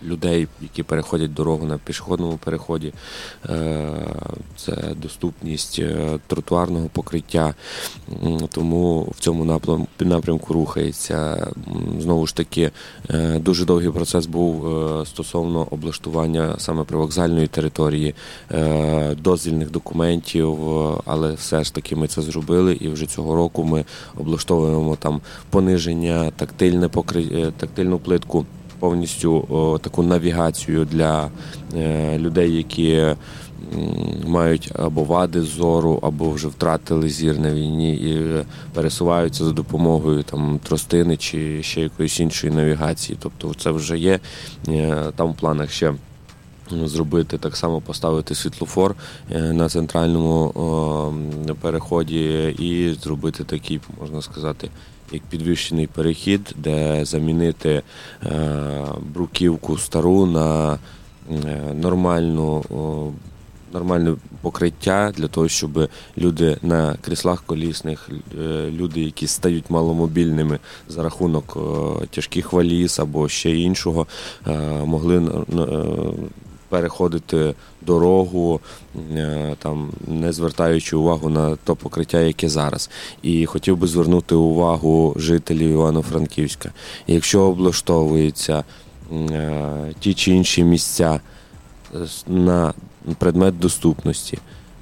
людей, які переходять дорогу на пішохідному переході, це доступність тротуарного покриття, тому в цьому напрямку рухається. Знову ж таки, дуже довгий процес був стосовно облаштування саме привокзальної території, дозвільних документів, але все ж таки ми це зробили, і вже цього року ми облаштовуємо там пониження, тактильну плитку, повністю таку навігацію для людей, які мають або вади зору, або вже втратили зір на війні і пересуваються за допомогою там тростини чи ще якоїсь іншої навігації. Тобто це вже є. Там в планах ще зробити, так само поставити світлофор на центральному переході і зробити такий, можна сказати, як підвищений перехід, де замінити бруківку стару на нормальне покриття для того, щоб люди на кріслах колісних, люди, які стають маломобільними за рахунок тяжких валіз або ще іншого, могли переходити дорогу, там, не звертаючи увагу на те покриття, яке зараз. І хотів би звернути увагу жителів Івано-Франківська. Якщо облаштовуються ті чи інші місця на предмет доступності,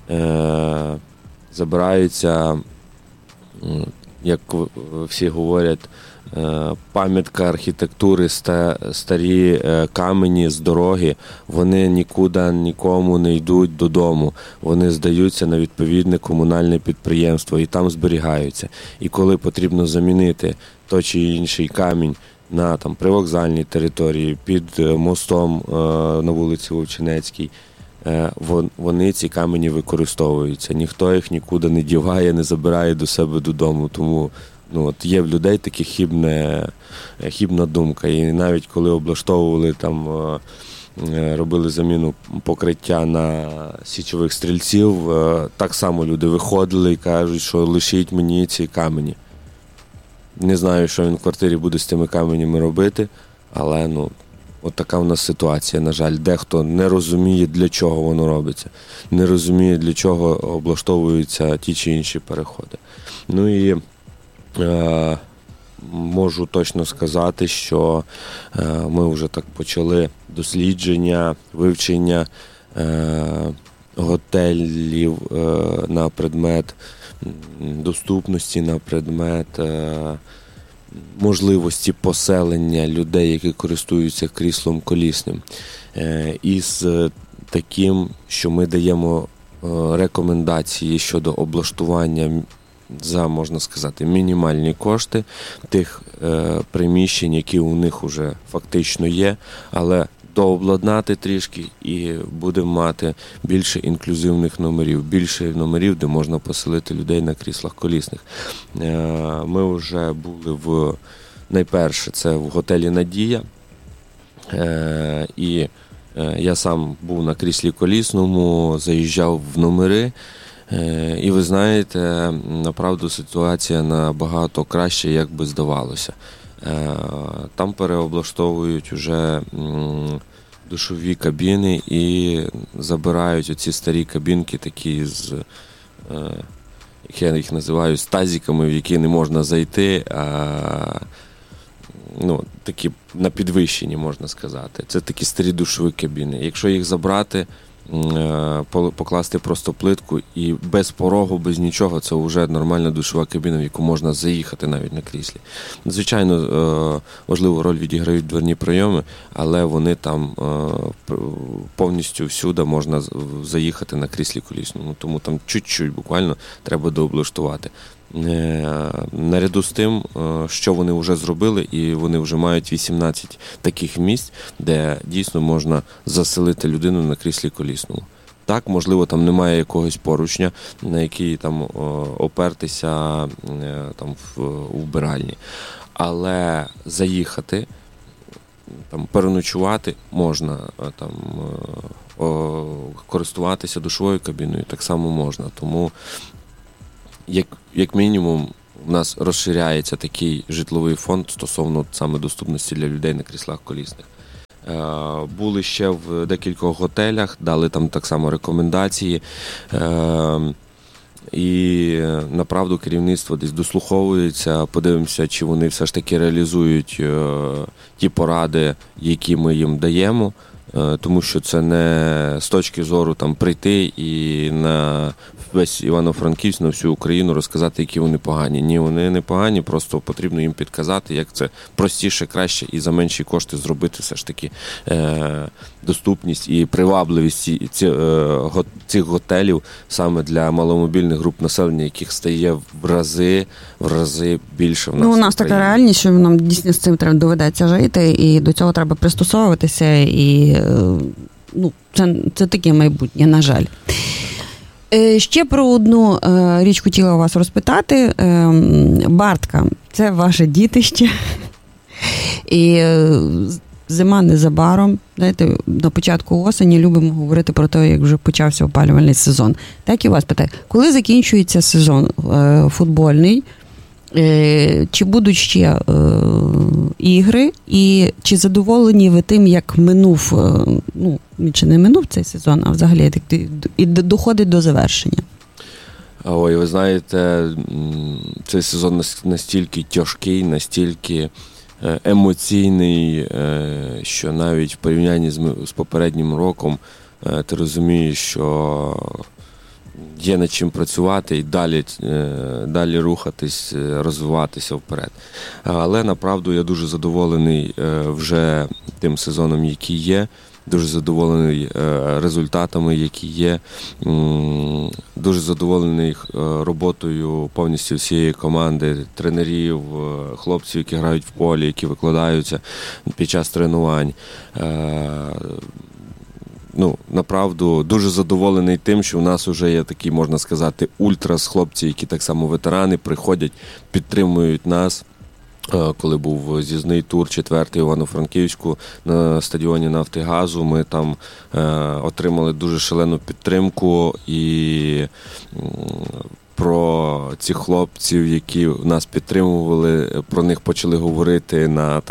забираються, як всі говорять, пам'ятка архітектури, старі камені з дороги, вони нікуди нікому не йдуть додому. Вони здаються на відповідне комунальне підприємство і там зберігаються. І коли потрібно замінити той чи інший камінь на там привокзальній території, під мостом на вулиці Вовчинецькій, вони ці камені використовуються. Ніхто їх нікуди не діває, не забирає до себе додому. Тому є в людей така хибна думка. І навіть коли облаштовували там, робили заміну покриття на січових стрільців, так само люди виходили і кажуть, що лишіть мені ці камені. Не знаю, що він в квартирі буде з тими каменями робити, але от така в нас ситуація, на жаль. Дехто не розуміє, для чого воно робиться, не розуміє, для чого облаштовуються ті чи інші переходи. І можу точно сказати, що ми вже так почали дослідження, вивчення готелів на предмет доступності, на предмет можливості поселення людей, які користуються кріслом колісним. Із таким, що ми даємо рекомендації щодо облаштування за, можна сказати, мінімальні кошти тих приміщень, які у них вже фактично є, але дообладнати трішки і будемо мати більше інклюзивних номерів, більше номерів, де можна поселити людей на кріслах колісних. Ми вже були найперше, це в готелі «Надія», і я сам був на кріслі колісному, заїжджав в номери, і ви знаєте, направду ситуація набагато краще, як би здавалося. Там переоблаштовують вже душові кабіни і забирають оці старі кабінки, такі з, як я їх називаю, з тазиками, в які не можна зайти, такі на підвищенні, можна сказати. Це такі старі душові кабіни. Якщо їх забрати, покласти просто плитку і без порогу, без нічого, це вже нормальна душова кабіна, в яку можна заїхати навіть на кріслі. Звичайно, важливу роль відіграють дверні прийоми, але вони там повністю всюди можна заїхати на кріслі колісному. Тому там чуть-чуть буквально треба дооблаштувати. Наряду з тим, що вони вже зробили, і вони вже мають 18 таких місць, де дійсно можна заселити людину на кріслі колісному. Так, можливо, там немає якогось поручня, на який там опертися там в вбиральні. Але заїхати, там переночувати можна, там користуватися душовою кабіною так само можна. Тому як мінімум, у нас розширяється такий житловий фонд стосовно саме доступності для людей на кріслах колісних. Були ще в декількох готелях, дали там так само рекомендації. І направду керівництво десь дослуховується, подивимося, чи вони все ж таки реалізують ті поради, які ми їм даємо. Тому що це не з точки зору там прийти і на весь Івано-Франківськ, на всю Україну розказати, які вони погані. Ні, вони не погані, просто потрібно їм підказати, як це простіше, краще і за менші кошти зробити все ж таки доступність і привабливість цих готелів саме для маломобільних груп населення, яких стає в рази більше в нас. У нас така реальність, що нам дійсно з цим треба доведеться жити, і до цього треба пристосовуватися, і це таке майбутнє, на жаль. Ще про одну річ хотіла вас розпитати. Бартка – це ваше дітище. І зима незабаром. Знаєте, на початку осені любимо говорити про те, як вже почався опалювальний сезон. Так і вас питаю, коли закінчується сезон футбольний, чи будуть ще ігри, і чи задоволені ви тим, як минув, чи не минув цей сезон, а взагалі і доходить до завершення? Ой, ви знаєте, цей сезон настільки тяжкий, настільки емоційний, що навіть в порівнянні з попереднім роком ти розумієш, що є над чим працювати і далі рухатись, розвиватися вперед. Але, направду, я дуже задоволений вже тим сезоном, який є, дуже задоволений результатами, які є, дуже задоволений роботою повністю всієї команди, тренерів, хлопців, які грають в полі, які викладаються під час тренувань. Направду, дуже задоволений тим, що у нас вже є такі, можна сказати, ультрас, хлопці, які так само ветерани, приходять, підтримують нас. Коли був з'їзний тур 4-й Івано-Франківську на стадіоні «Нафтигазу», ми там отримали дуже шалену підтримку, і про цих хлопців, які нас підтримували, про них почали говорити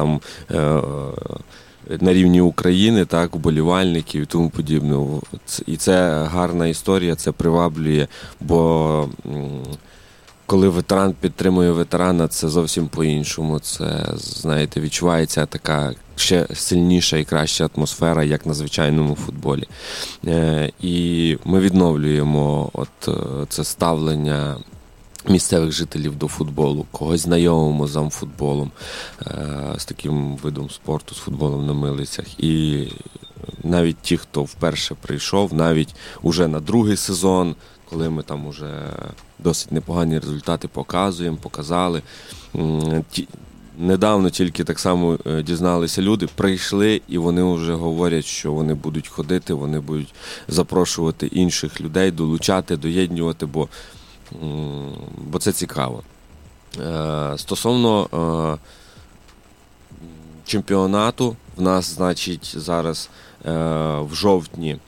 на рівні України, так, вболівальників і тому подібне. І це гарна історія, це приваблює, бо коли ветеран підтримує ветерана, це зовсім по-іншому. Це, знаєте, відчувається така ще сильніша і краща атмосфера, як на звичайному футболі. І ми відновлюємо це ставлення місцевих жителів до футболу, когось знайомимо з амфутболом, з таким видом спорту, з футболом на милицях. І навіть ті, хто вперше прийшов, навіть уже на другий сезон, коли ми там уже досить непогані результати показали. Недавно тільки так само дізналися люди, прийшли і вони вже говорять, що вони будуть ходити, вони будуть запрошувати інших людей, долучати, доєднувати, бо це цікаво. Стосовно чемпіонату, в нас, значить, зараз в жовтні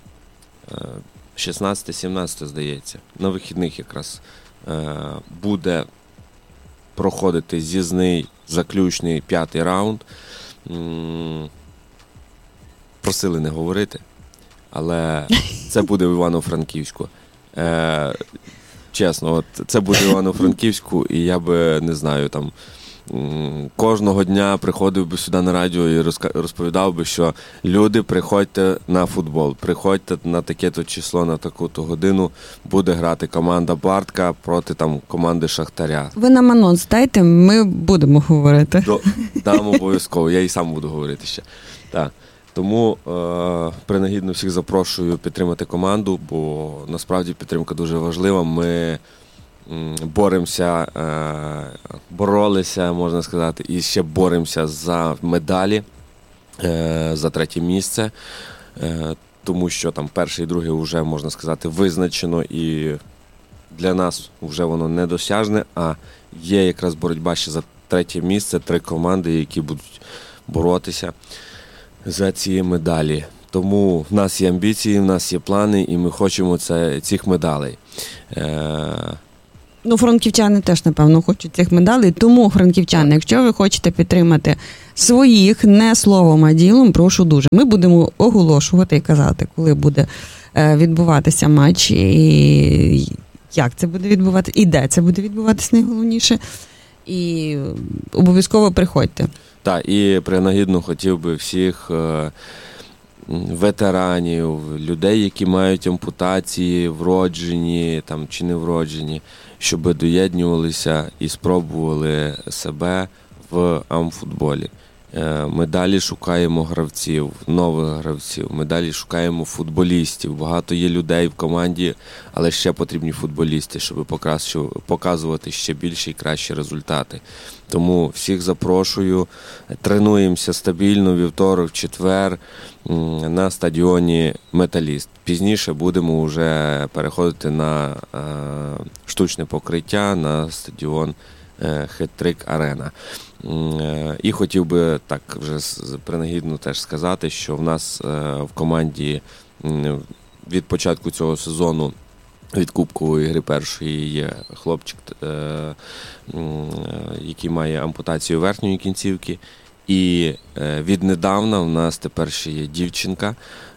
16-17, здається, на вихідних якраз буде проходити з'їзний, заключний 5-й раунд. Просили не говорити, але це буде в Івано-Франківську. Чесно, це буде в Івано-Франківську, і я би, не знаю, там кожного дня приходив би сюди на радіо і розповідав би, що люди, приходьте на футбол, приходьте на таке-то число, на таку-то годину, буде грати команда Бартка проти команди Шахтаря. Ви нам анонс дайте, ми будемо говорити. Дам обов'язково, я і сам буду говорити ще. Так. Тому принагідно всіх запрошую підтримати команду, бо насправді підтримка дуже важлива. Ми боролися, можна сказати, і ще боремося за медалі, за 3 місце, тому що там 1 і 2 вже, можна сказати, визначено, і для нас вже воно недосяжне, а є якраз боротьба ще за 3 місце, 3 команди, які будуть боротися за ці медалі. Тому в нас є амбіції, в нас є плани, і ми хочемо цих медалей. Ну, франківчани теж, напевно, хочуть цих медалей. Тому, франківчани, якщо ви хочете підтримати своїх не словом, а ділом, прошу дуже. Ми будемо оголошувати і казати, коли буде відбуватися матч, і як це буде відбуватися, і де це буде відбуватися найголовніше. І обов'язково приходьте. Так, і принагідно хотів би всіх ветеранів, людей, які мають ампутації, вроджені там, чи не вроджені, щоб доєднувалися і спробували себе в амфутболі. Ми далі шукаємо гравців, нових гравців, ми далі шукаємо футболістів. Багато є людей в команді, але ще потрібні футболісти, щоб показувати ще більші і кращі результати. Тому всіх запрошую, тренуємося стабільно вівторок, четвер на стадіоні «Металіст». Пізніше будемо вже переходити на штучне покриття на стадіон «Хет-Трик Арена». І хотів би так вже принагідно теж сказати, що в нас в команді від початку цього сезону від Кубкової гри першої є хлопчик, який має ампутацію верхньої кінцівки. І віднедавна в нас тепер ще є дівчинка,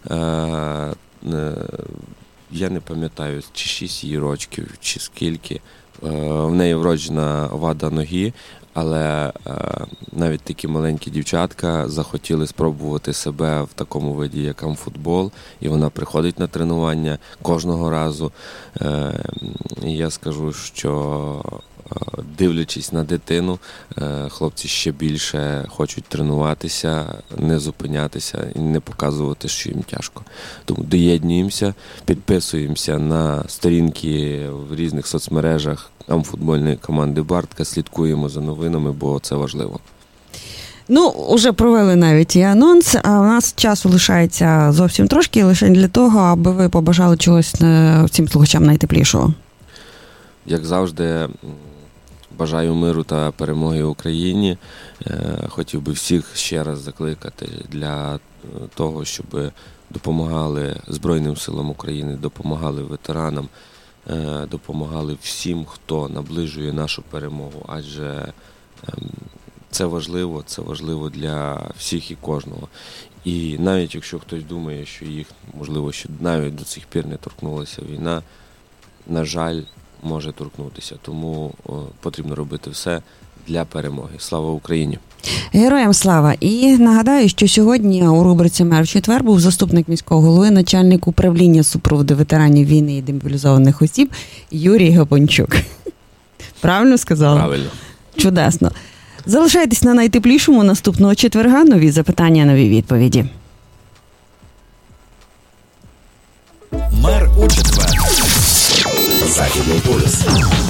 я не пам'ятаю, чи 6 її років, чи скільки. В неї вроджена вада ноги, але навіть такі маленькі дівчатка захотіли спробувати себе в такому виді, як амфутбол, і вона приходить на тренування кожного разу. І я скажу, що дивлячись на дитину, хлопці ще більше хочуть тренуватися, не зупинятися і не показувати, що їм тяжко. Тому доєднуємося, підписуємося на сторінки в різних соцмережах амфутбольної команди «Бартка», слідкуємо за новинами, бо це важливо. Ну, уже провели навіть і анонс, а у нас часу лишається зовсім трошки, лише для того, аби ви побажали чогось всім слухачам найтеплішого. Як завжди, бажаю миру та перемоги Україні. Хотів би всіх ще раз закликати для того, щоб допомагали Збройним силам України, допомагали ветеранам, допомагали всім, хто наближує нашу перемогу, адже це важливо для всіх і кожного. І навіть якщо хтось думає, що їх, можливо, ще навіть до цих пір не торкнулася війна, на жаль, може торкнутися. Тому потрібно робити все для перемоги. Слава Україні! Героям слава! І нагадаю, що сьогодні у рубриці «Мер в четвер» був заступник міського голови, начальник управління супроводу ветеранів війни і демобілізованих осіб Юрій Гапончук. Правильно сказала? Правильно. Чудесно. Залишайтесь на найтеплішому наступного четверга. Нові запитання, нові відповіді. Мер у четвер. Західний полюс.